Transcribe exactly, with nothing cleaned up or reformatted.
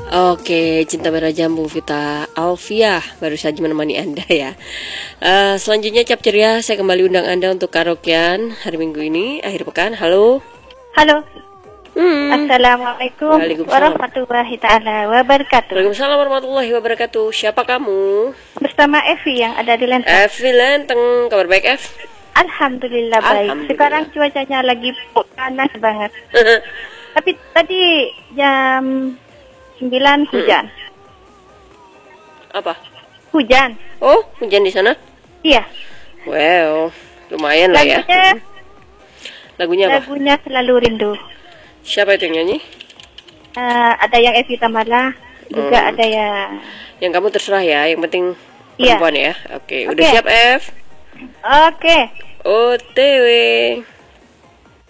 Oke, Cinta Merah Jambu Vita Alfiah baru saja menemani Anda ya. Uh, selanjutnya Cap Ceria, saya kembali undang Anda untuk karaokean hari Minggu ini, akhir pekan. Halo. Halo. Hmm. Assalamualaikum warahmatullahi taala wabarakatuh. Waalaikumsalam warahmatullahi wabarakatuh. Siapa kamu? Bersama Evi yang ada di Lenteng. Evi Lenteng, kabar baik Ev? Alhamdulillah baik. Alhamdulillah. Sekarang cuacanya lagi panas banget. Tapi tadi jam sembilan hujan. Hmm. Apa? Hujan. Oh, hujan di sana? Iya. Wow, lumayan lah ya. Lagunya apa? Lagunya Selalu Rindu. Siapa itu yang nyanyi? Uh, ada yang Evi Tamala, juga hmm. ada yang... Yang kamu terserah ya, yang penting perempuan ya. Oke, okay. Udah siap F? Oke. Okay. O T W.